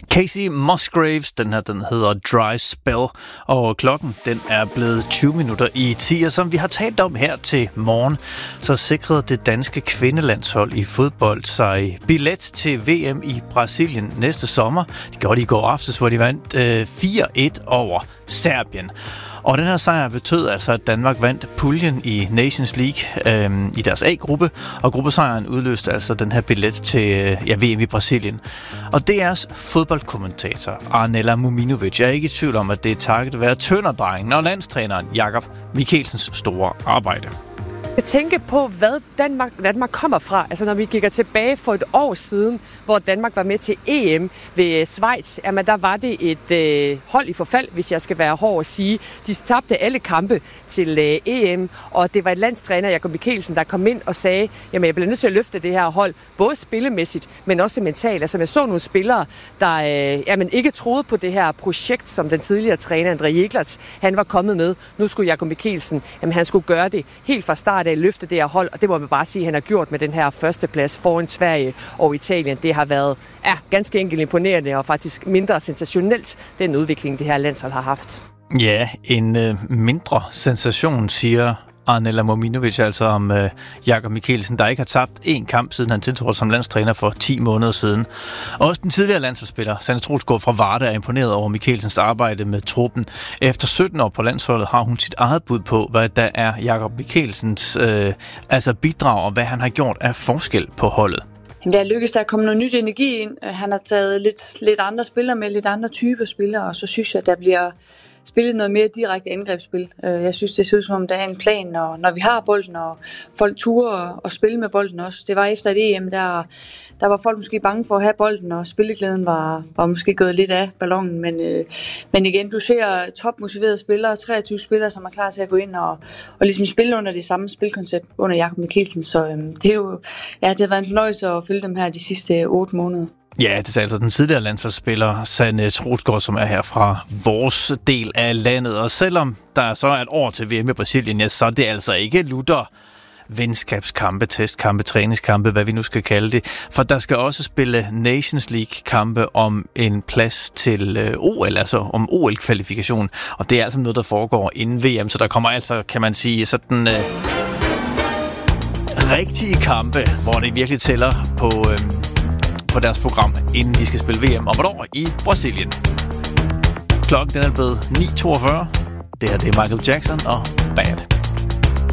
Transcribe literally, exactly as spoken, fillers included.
Kacey Musgraves, den her, den hedder Dry Spell, og klokken, den er blevet tyve minutter i ti, og som vi har talt om her til morgen, så sikrede det danske kvindelandshold i fodbold sig billet til V M i Brasilien næste sommer. Det gjorde de i går aftes, hvor de vandt øh, fire et over Serbien. Og den her sejr betød altså, at Danmark vandt puljen i Nations League øh, i deres A-gruppe, og gruppesejren udløste altså den her billet til øh, ja, V M i Brasilien. Og D R's fodboldkommentator Arnella Muminovic er ikke i tvivl om, at det er takket være tønderdrengen og landstræneren Jakob Michelsens store arbejde. Jeg tænker på, hvad Danmark, Danmark kommer fra. Altså når vi gik tilbage for et år siden, hvor Danmark var med til E M ved Schweiz, jamen der var det et øh, hold i forfald, hvis jeg skal være hård at sige. De tabte alle kampe til øh, E M, og det var et landstræner, Jakob Michelsen, der kom ind og sagde, jamen jeg bliver nødt til at løfte det her hold, både spillemæssigt, men også mentalt. Altså jeg så nogle spillere, der øh, jamen, ikke troede på det her projekt, som den tidligere træner, André Jeglerts, han var kommet med. Nu skulle Jakob Michelsen, jamen han skulle gøre det helt fra start af, løfte det her hold, og det må man bare sige, at han har gjort med den her førsteplads foran Sverige og Italien. Det har været ja, ganske enkelt imponerende og faktisk mindre sensationelt, den udvikling, det her landshold har haft. Ja, en øh, mindre sensation, siger Arnella Muminovic, altså om øh, Jakob Michelsen, der ikke har tabt én kamp, siden han tiltrådte som landstræner for ti måneder siden. Også den tidligere landsholdsspiller, Sanne Troelsgaard fra Varde, er imponeret over Michelsens arbejde med truppen. Efter sytten år på landsholdet har hun sit eget bud på, hvad der er Jakob Michelsens øh, altså bidrag, og hvad han har gjort af forskel på holdet. Det er lykkedes der at komme noget nyt energi ind. Han har taget lidt, lidt andre spillere med, lidt andre typer spillere, og så synes jeg, at der bliver spillet noget mere direkte angrebsspil. Jeg synes, det ser ud som om, der er en plan, når, når vi har bolden, og folk turer og spille med bolden også. Det var efter et E M, der, der var folk måske bange for at have bolden, og spilleglæden var, var måske gået lidt af ballonen. Men, øh, men igen, du ser topmotiverede spillere, treogtyve spillere, som er klar til at gå ind og, og ligesom spille under det samme spilkoncept under Jakob Michelsen. Så øh, det, er jo, ja, det har været en fornøjelse at følge dem her de sidste otte måneder. Ja, det er altså den tidligere landsholdsspiller Sanne Troelsgaard, som er her fra vores del af landet. Og selvom der så er et år til V M i Brasilien, ja, så er det altså ikke lutter venskabskampe, testkampe, træningskampe, hvad vi nu skal kalde det. For der skal også spille Nations League-kampe om en plads til øh, O L, altså om O L-kvalifikation. Og det er altså noget, der foregår inden V M, så der kommer altså, kan man sige, sådan øh, rigtige kampe, hvor det virkelig tæller på... Øh, på deres program, inden de skal spille V M om et år i Brasilien. Klokken den er blevet ni toogfyrre. Det her det er Michael Jackson og Bad.